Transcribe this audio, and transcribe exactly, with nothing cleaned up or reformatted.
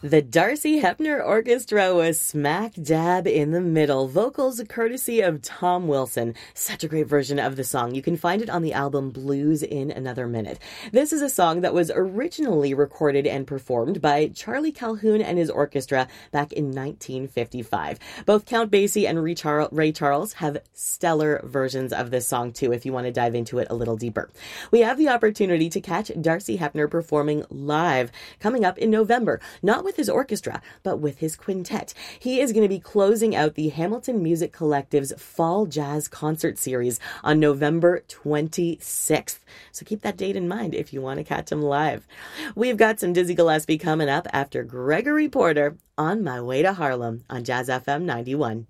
The Darcy Hepner Orchestra was smack dab in the middle. Vocals courtesy of Tom Wilson. Such a great version of the song. You can find it on the album Blues in Another Minute. This is a song that was originally recorded and performed by Charlie Calhoun and his orchestra back in nineteen fifty-five. Both Count Basie and Ray, Char- Ray Charles have stellar versions of this song too, if you want to dive into it a little deeper. We have the opportunity to catch Darcy Hepner performing live coming up in November. Not with his orchestra, but with his quintet. He is going to be closing out the Hamilton Music Collective's Fall Jazz Concert Series on November twenty-sixth. So keep that date in mind if you want to catch him live. We've got some Dizzy Gillespie coming up after Gregory Porter on My Way to Harlem on Jazz F M ninety-one.